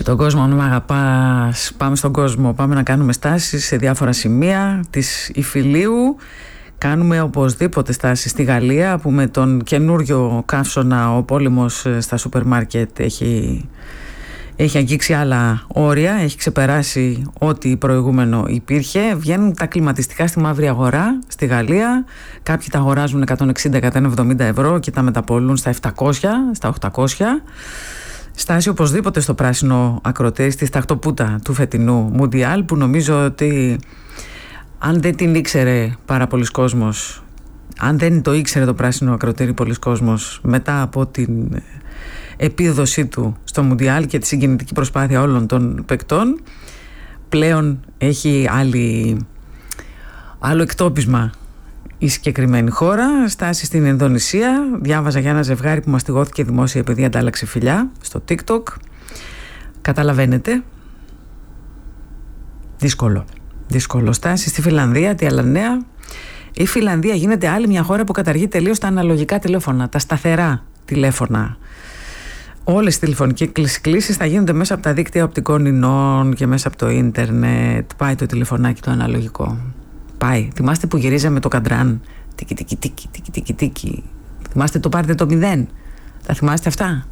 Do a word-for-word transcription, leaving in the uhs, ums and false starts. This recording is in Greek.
Και τον κόσμο, αν με αγαπάς, πάμε στον κόσμο. Πάμε να κάνουμε στάσεις σε διάφορα σημεία της Ιφιλίου. Κάνουμε οπωσδήποτε στάσεις στη Γαλλία, που με τον καινούριο καύσωνα ο πόλεμος στα σούπερ μάρκετ έχει, έχει αγγίξει άλλα όρια, έχει ξεπεράσει ό,τι προηγούμενο υπήρχε. Βγαίνουν τα κλιματιστικά στη μαύρη αγορά στη Γαλλία. Κάποιοι τα αγοράζουν εκατόν εξήντα με εκατόν εβδομήντα ευρώ και τα μεταπολούν στα επτακόσια, στα οκτακόσια. Στάση οπωσδήποτε στο πράσινο ακροτέρι, στη σταχτοπούτα του φετινού Μουντιάλ, που νομίζω ότι αν δεν την ήξερε πάρα πολλοί κόσμος, αν δεν το ήξερε το πράσινο ακροτέρι πολλοί κόσμος μετά από την επίδοσή του στο Μουντιάλ και τη συγκινητική προσπάθεια όλων των παικτών, πλέον έχει άλλη, άλλο εκτόπισμα η συγκεκριμένη χώρα. Στάση στην Ινδονησία. Διάβαζα για ένα ζευγάρι που μαστιγώθηκε δημόσια επειδή αντάλλαξε φιλιά στο TikTok. Καταλαβαίνετε. Δύσκολο. Δύσκολο. Στάση στη Φιλανδία. Τι άλλα νέα? Η Φιλανδία γίνεται άλλη μια χώρα που καταργεί τελείως τα αναλογικά τηλέφωνα, τα σταθερά τηλέφωνα. Όλες οι τηλεφωνικές κλήσεις θα γίνονται μέσα από τα δίκτυα οπτικών ινών και μέσα από το ίντερνετ. Πάει το τηλεφωνάκι το αναλογικό. Πάει. Θυμάστε που γυρίζαμε το καντράν? Τίκι, τίκι, τίκι, τίκι, τίκι, τίκι. Θυμάστε το πάρτε το μηδέν? Τα θυμάστε αυτά?